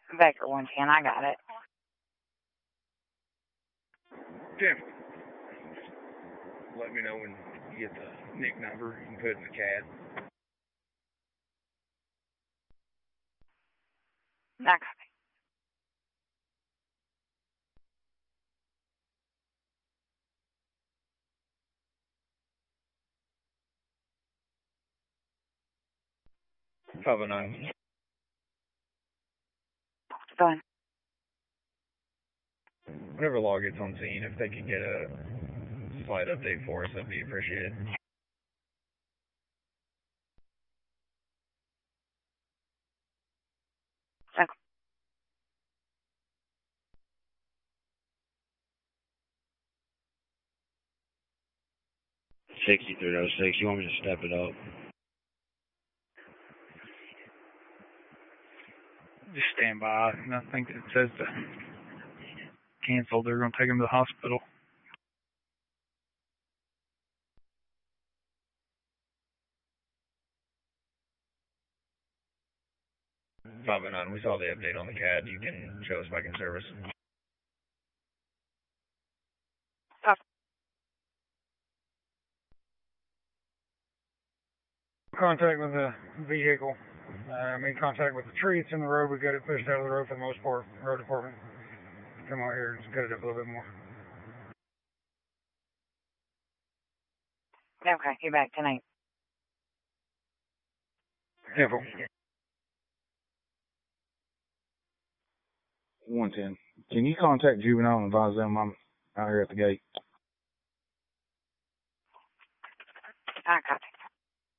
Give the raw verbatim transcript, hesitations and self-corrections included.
Baker one ten, I got it. Jim, let me know when you get the N I C number and put it in the C A D. Not copy. five oh nine. Go on. Whenever law gets on scene, if they could get a slight update for us, that'd be appreciated. Okay. sixty-three oh six, you want me to step it up? Just stand by. And I think it says to cancel. They're going to take him to the hospital. five oh nine, we saw the update on the C A D. You can show us back in service. Copy. Contact with the vehicle. Uh, I made contact with the tree that's in the road. We got it pushed out of the road for the most part. Road department. Come out here and cut it up a little bit more. Okay, you're back tonight. Careful. one ten. Can you contact Juvenile and advise them I'm out here at the gate? I copy.